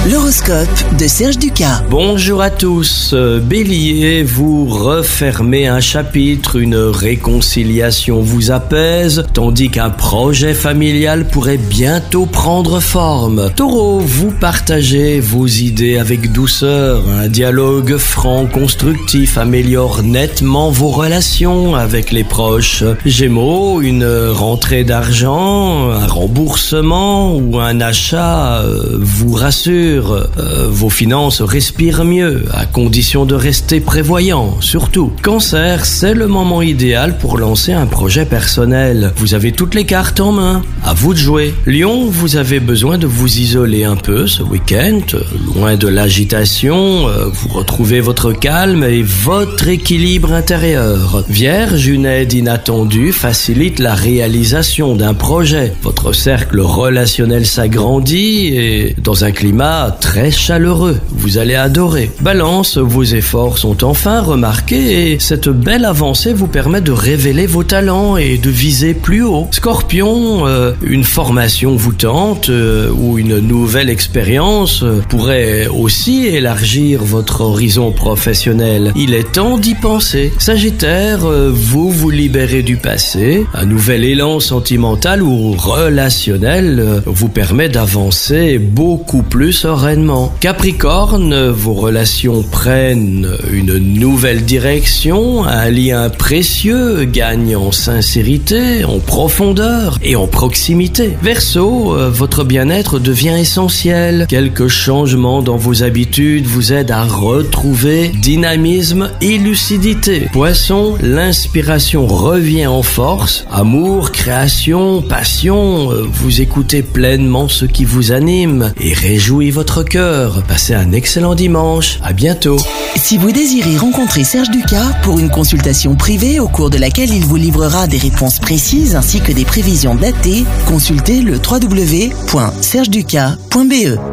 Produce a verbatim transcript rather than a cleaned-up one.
L'horoscope de Serge Ducas. Bonjour à tous. Bélier, vous refermez un chapitre, une réconciliation vous apaise, tandis qu'un projet familial pourrait bientôt prendre forme. Taureau, vous partagez vos idées avec douceur. Un dialogue franc, constructif améliore nettement vos relations avec les proches. Gémeaux, une rentrée d'argent, un remboursement ou un achat euh, vous rassure. Euh, vos finances respirent mieux, à condition de rester prévoyant, surtout. Cancer, c'est le moment idéal pour lancer un projet personnel. Vous avez toutes les cartes en main, à vous de jouer. Lion, vous avez besoin de vous isoler un peu ce week-end, loin de l'agitation, euh, vous retrouvez votre calme et votre équilibre intérieur. Vierge, une aide inattendue facilite la réalisation d'un projet. Votre cercle relationnel s'agrandit et dans un climat très chaleureux, vous allez adorer. Balance, vos efforts sont enfin remarqués et cette belle avancée vous permet de révéler vos talents et de viser plus haut. Scorpion, euh, une formation vous tente euh, ou une nouvelle expérience euh, pourrait aussi élargir votre horizon professionnel. Il est temps d'y penser. Sagittaire, euh, vous vous libérez du passé. Un nouvel élan sentimental ou relationnel euh, vous permet d'avancer beaucoup plus sereinement. Capricorne, vos relations prennent une nouvelle direction, un lien précieux gagne en sincérité, en profondeur et en proximité. Verseau, votre bien-être devient essentiel. Quelques changements dans vos habitudes vous aident à retrouver dynamisme et lucidité. Poisson, l'inspiration revient en force. Amour, création, passion, vous écoutez pleinement ce qui vous anime et réjouit votre cœur. Passez un excellent dimanche. À bientôt. Si vous désirez rencontrer Serge Ducas pour une consultation privée au cours de laquelle il vous livrera des réponses précises ainsi que des prévisions datées, consultez le w w w point serge ducas point b e.